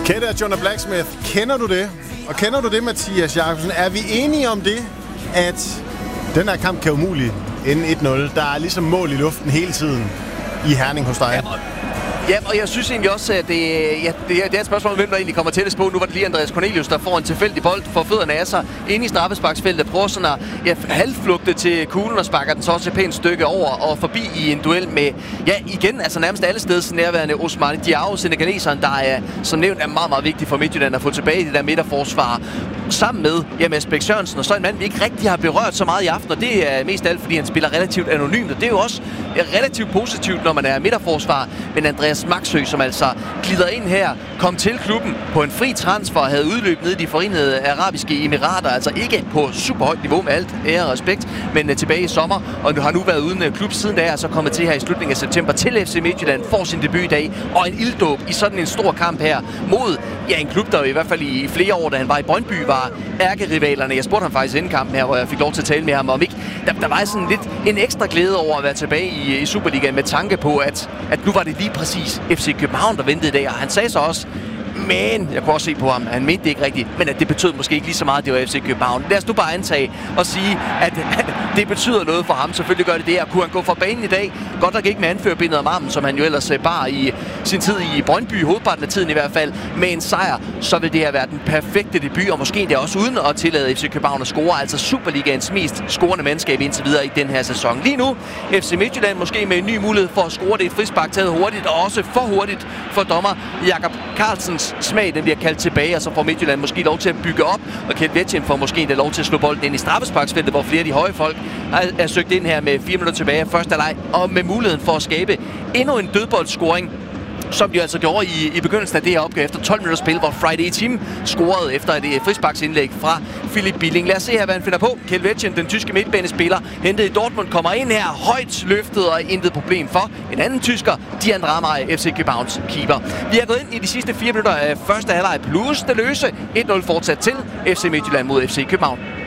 Kære Jonah Blacksmith, kender du det? Og kender du det, Mathias Jakobsen? Er vi enige om det, at den her kamp kan umuligt ende 1-0? Der er ligesom mål i luften hele tiden i Herning hos dig. Ja, og jeg synes egentlig også, at det er et spørgsmål, hvem der egentlig kommer tættest på. Nu var det lige Andreas Cornelius, der får en tilfældig bold for fødderne af sig inde i straffesparksfeltet. Prøver sådan at halvflugte til kuglen og sparker den så også et pænt stykke over og forbi i en duel med, igen, altså nærmest alle steder nærværende Ousmane Diao, senegaleseren, der er, som nævnt, er meget, meget vigtig for Midtjylland at få tilbage i det der midterforsvar. Sammen med Mads Bæk Sørensen, og så en mand, vi ikke rigtig har berørt så meget i aften, og det er mest alt, fordi han spiller relativt anonymt, og det er jo også relativt positivt, når man er midterforsvar. Men Andreas Maxø, som altså glider ind her, kom til klubben på en fri transfer og havde udløb nede i de Forenede Arabiske Emirater, altså ikke på super højt niveau med alt ære og respekt, men tilbage i sommer, og har nu været uden klub siden da, og så kommet til her i slutningen af september til FC Midtjylland, får sin debut i dag, og en ilddåb i sådan en stor kamp her mod en klub, der i hvert fald i flere år, da han var i Brøndby, var ærkerivalerne. Jeg spurgte ham faktisk inden kampen her, hvor jeg fik lov til at tale med ham om ikke. Der var sådan lidt en ekstra glæde over at være tilbage i Superligaen med tanke på, at nu var det lige præcis FC København, der ventede i dag, og han sagde så også, men jeg kunne også se på ham, han mente det ikke rigtigt, men at det betød måske ikke lige så meget, det var FC København. Lad os nu bare antage og sige, at det betyder noget for ham. Selvfølgelig gør det det, og kunne han gå fra banen i dag, godt nok ikke med anførerbindet om armen, som han jo ellers bar i sin tid i Brøndby, hovedparten af tiden i hvert fald, med en sejr, så vil det her være den perfekte debut, og måske endda også uden at tillade FC København at score, altså Superligaens mest scorende mandskab indtil videre i den her sæson. Lige nu, FC Midtjylland måske med en ny mulighed for at score, det et frispark taget hurtigt, og også for hurtigt for dommer Jakob Carlsens smag, den bliver kaldt tilbage, og så får Midtjylland måske lov til at bygge op, og Kent Vetjen får måske endda lov til at slå bolden ind i straffesparksfeltet, hvor flere af de høje folk er søgt ind her med 4 minutter tilbage af første halvleg, og med muligheden for at skabe endnu en dødboldscoring, som de altså gjorde i begyndelsen af det her opgave efter 12 minutter spil, hvor Friday Team scorede efter et frisparksindlæg fra Philip Billing. Lad os se her, hvad han finder på. Kjeld Vetjen, den tyske midtbanespiller, hentet i Dortmund, kommer ind her, højt løftet og intet problem for en anden tysker, Dian Ramay, FC Københavns keeper. Vi er gået ind i de sidste 4 minutter af første halvleg plus det løse. 1-0 fortsat til FC Midtjylland mod FC København.